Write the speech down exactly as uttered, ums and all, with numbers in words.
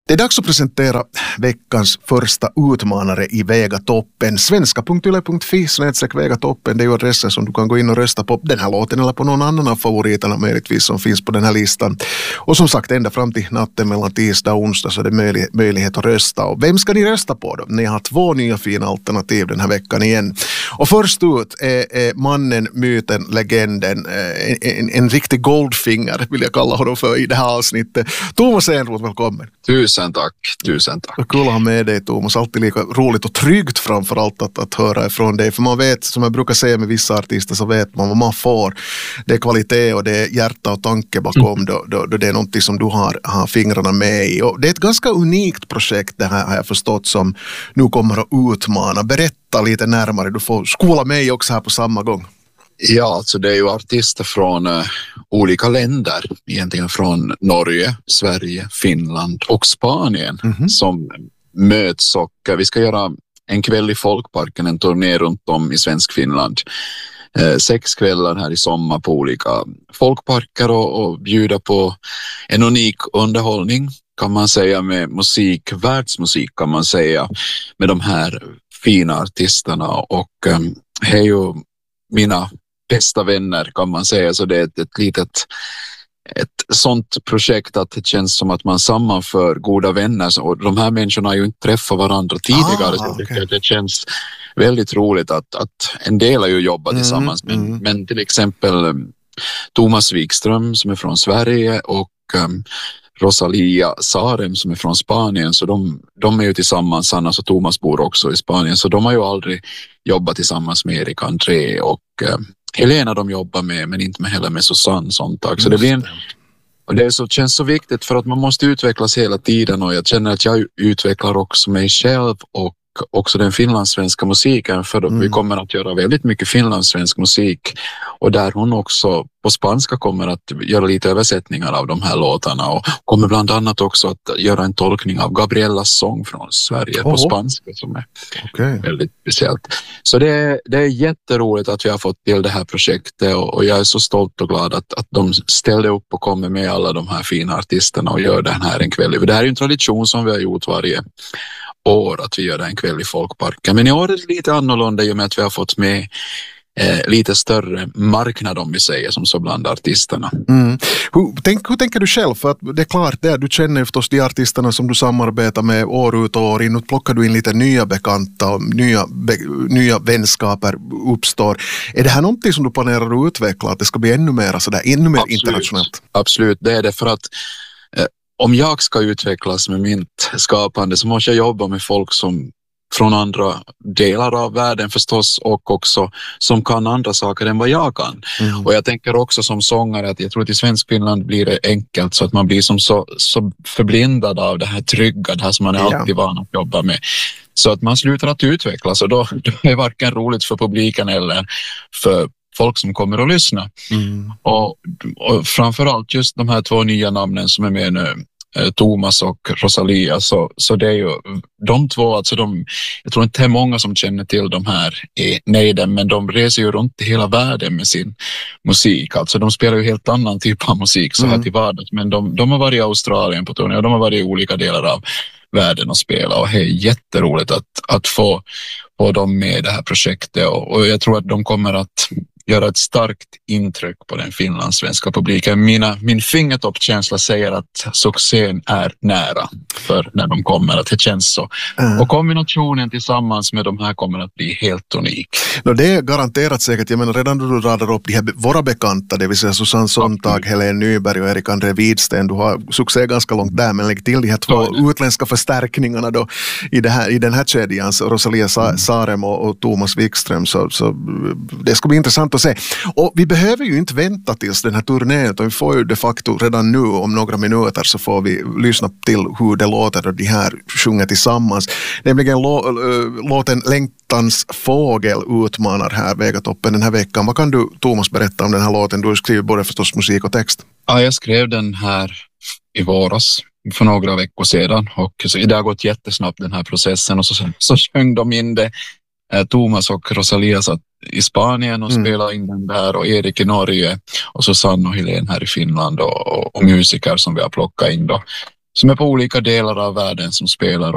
Det är dags att presentera veckans första utmanare i Vegatoppen. svenska punkt yle punkt fi snedstreck Vegatoppen, det är ju adressen som du kan gå in och rösta på den här låten eller på någon annan av favoriterna möjligtvis som finns på den här listan. Och som sagt, ända fram till natten mellan tisdag och onsdag så är det möjlig- möjlighet att rösta. Och vem ska ni rösta på då? Ni har två nya fina alternativ den här veckan igen. Och först ut är, är mannen, myten, legenden, en, en, en riktig goldfinger vill jag kalla honom för i det här avsnittet. Thomas Enroth, välkommen. Tusen tack, tusen tack. Vad kul att ha med dig, Thomas. Alltid lika roligt och tryggt framförallt att, att höra ifrån dig. För man vet, som jag brukar säga med vissa artister, så vet man vad man får. Det är kvalitet och det är hjärta och tanke bakom mm. då, då, då det är någonting som du har, har fingrarna med i. Och det är ett ganska unikt projekt det här har jag förstått som nu kommer att utmana. Berätta lite närmare, du får skola mig också här på samma gång. Ja, alltså det är ju artister från uh, olika länder, egentligen från Norge, Sverige, Finland och Spanien mm-hmm. som möts och uh, vi ska göra en kväll i Folkparken, en turné runt om i svensk Finland. Uh, sex kvällar här i sommar på olika folkparker och, och bjuda på en unik underhållning kan man säga med musik, världsmusik kan man säga med de här fina artisterna och um, det är ju mina bästa vänner kan man säga, så det är ett, ett litet ett sånt projekt att det känns som att man sammanför goda vänner och de här människorna har ju inte träffat varandra tidigare ah, så okay. det, det känns väldigt roligt att, att en del har ju jobbat mm, tillsammans men, mm. men till exempel um, Thomas Wikström som är från Sverige och um, Rosalia Sarem som är från Spanien, så de, de är ju tillsammans, Anna och Thomas bor också i Spanien, så de har ju aldrig jobbat tillsammans med Erik André och eh, Helena de jobbar med, men inte med heller med Susanne Sontag. Så det blir en, och det är så, känns så viktigt för att man måste utvecklas hela tiden och jag känner att jag utvecklar också mig själv och också den finlandssvenska musiken för mm. vi kommer att göra väldigt mycket finlandssvensk musik och där hon också på spanska kommer att göra lite översättningar av de här låtarna och kommer bland annat också att göra en tolkning av Gabriellas sång från Sverige oh. på spanska som är okay. väldigt speciellt. Så det är, det är jätteroligt att vi har fått till det här projektet och, och jag är så stolt och glad att, att de ställde upp och kommer med alla de här fina artisterna och gör den här en kväll. För det här är ju en tradition som vi har gjort varje år att vi gör det en kväll i Folkparken. Men i år är det lite annorlunda i och med att vi har fått med eh, lite större marknad om vi säger som så bland artisterna. Mm. Hur, tänk, hur tänker du själv? För att det är klart det, du känner ju förstås de artisterna som du samarbetar med år ut och år in. Nu plockar du in lite nya bekanta och nya, be, nya vänskaper uppstår. Är det här någonting som du planerar att utveckla? Att det ska bli ännu mer, sådär, ännu mer Absolut. internationellt? Absolut, det är det för att om jag ska utvecklas med mitt skapande så måste jag jobba med folk som från andra delar av världen förstås och också som kan andra saker än vad jag kan. Mm. Och jag tänker också som sångare att jag tror att i svensk Finland blir det enkelt så att man blir som så, så förblindad av det här trygga, det här som man är ja. alltid van att jobba med. Så att man slutar att utvecklas och då, då är det varken roligt för publiken eller för folk som kommer att lyssna. Mm. Och, och framförallt just de här två nya namnen som är med nu, eh, Thomas och Rosalia, så, så det är ju de två, alltså de, jag tror inte det är många som känner till de här i nejden, men de reser ju runt i hela världen med sin musik, alltså de spelar ju helt annan typ av musik så här mm. till vardags, men de, de har varit i Australien på turné och de har varit i olika delar av världen och spela och det är jätteroligt att, att få, få dem med i det här projektet och, och jag tror att de kommer att göra ett starkt intryck på den finlandssvenska publiken. Mina, min fingertoppkänsla säger att succén är nära för när de kommer, att det känns så. Mm. Och kombinationen tillsammans med de här kommer att bli helt unik. No, det är garanterat säkert. Jag menar, redan då du radar upp de här, våra bekanta, det vill säga Susanne Sontag, Helene Nyberg och Erik André Widsten, du har succé ganska långt där, men lägg till de här två utländska förstärkningarna då i, det här, i den här kedjan, Rosalia mm. Sarem och, och Thomas Wikström, så, så det ska bli intressant att se. Och vi behöver ju inte vänta tills den här turnén, utan vi får ju de facto redan nu om några minuter så får vi lyssna till hur det låter och de här sjunger tillsammans. Nämligen lå, låten Längtans fågel utmanar här Vegatoppen den här veckan. Vad kan du, Thomas, berätta om den här låten? Du har skrivit både förstås musik och text. Ja, jag skrev den här i våras för några veckor sedan och så, det har gått jättesnabbt den här processen och så, så sjöng de in det. Thomas och Rosalia satt i Spanien och mm. spelade in den där och Erik i Norge och Susanne och Helene här i Finland och, och, och musiker som vi har plockat in då. som är på olika delar av världen som spelar